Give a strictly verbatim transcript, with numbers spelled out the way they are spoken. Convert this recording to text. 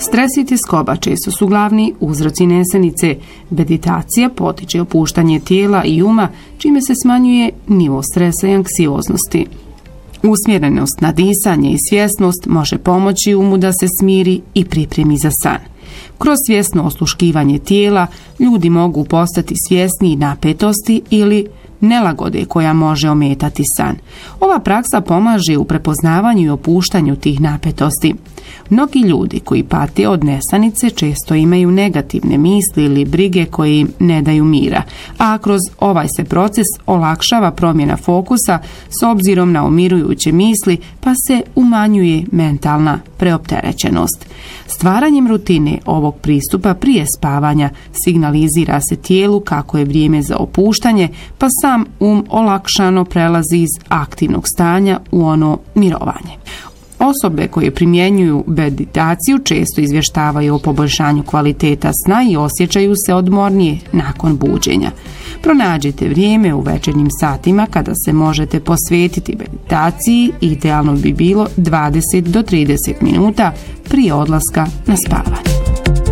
Stres i tjeskoba često su glavni uzroci nesanice. Meditacija potiče opuštanje tijela i uma, čime se smanjuje nivo stresa i anksioznosti. Usmjerenost na disanje i svjesnost može pomoći umu da se smiri i pripremi za san. Kroz svjesno osluškivanje tijela ljudi mogu postati svjesni napetosti ili nelagode koja može ometati san. Ova praksa pomaže u prepoznavanju i opuštanju tih napetosti. Mnogi ljudi koji pate od nesanice često imaju negativne misli ili brige koje im ne daju mira, a kroz ovaj se proces olakšava promjena fokusa s obzirom na umirujuće misli, pa se umanjuje mentalna preopterećenost. Stvaranjem rutine ovog pristupa prije spavanja signalizira se tijelu kako je vrijeme za opuštanje, pa sam um olakšano prelazi iz aktivnog stanja u ono mirovanje. Osobe koje primjenjuju meditaciju često izvještavaju o poboljšanju kvaliteta sna i osjećaju se odmornije nakon buđenja. Pronađite vrijeme u večernjim satima kada se možete posvetiti meditaciji, idealno bi bilo dvadeset do trideset minuta prije odlaska na spavanje.